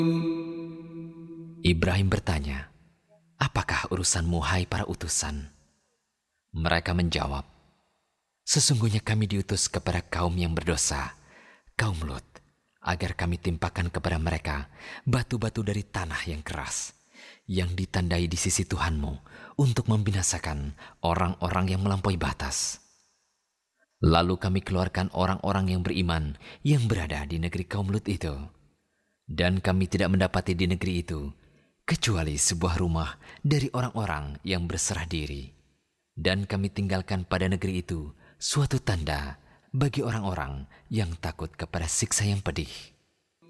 Ibrahim bertanya, "Apakah urusanmu, hai para utusan?" Mereka menjawab, "Sesungguhnya kami diutus kepada kaum yang berdosa, kaum Lut, agar kami timpakan kepada mereka batu-batu dari tanah yang keras, yang ditandai di sisi Tuhanmu untuk membinasakan orang-orang yang melampaui batas. Lalu kami keluarkan orang-orang yang beriman yang berada di negeri kaum Lut itu. Dan kami tidak mendapati di negeri itu kecuali sebuah rumah dari orang-orang yang berserah diri. Dan kami tinggalkan pada negeri itu suatu tanda bagi orang-orang yang takut kepada siksa yang pedih."